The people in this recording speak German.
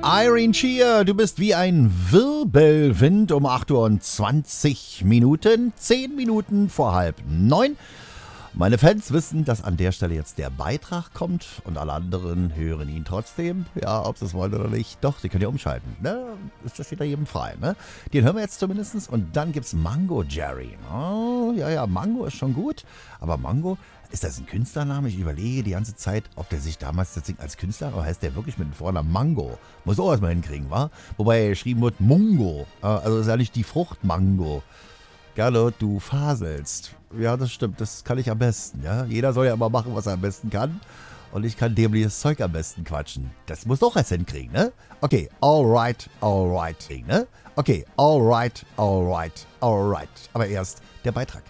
Irene Shear, du bist wie ein Wirbelwind um 8:20 Uhr, 10 Minuten vor 8:30. Meine Fans wissen, dass an der Stelle jetzt der Beitrag kommt und alle anderen hören ihn trotzdem. Ja, ob sie es wollen oder nicht. Doch, sie können ja umschalten. Ne? Das steht da jedem frei. Ne? Den hören wir jetzt zumindest. Und dann gibt's Mango Jerry. Oh, ja, Mango ist schon gut. Aber Mango, ist das ein Künstlername? Ich überlege die ganze Zeit, ob der sich damals das Ding als Künstler, oder heißt der wirklich mit dem Vornamen Mango? Muss auch erstmal hinkriegen, wa? Wobei geschrieben wird Mungo. Also ist ja nicht die Frucht Mango. Gerlo, du faselst. Ja, das stimmt, das kann ich am besten. Ja? Jeder soll ja immer machen, was er am besten kann. Und ich kann dämliches Zeug am besten quatschen. Das muss doch erst hinkriegen, ne? Okay, alright. Ne? Okay, alright. Aber erst der Beitrag.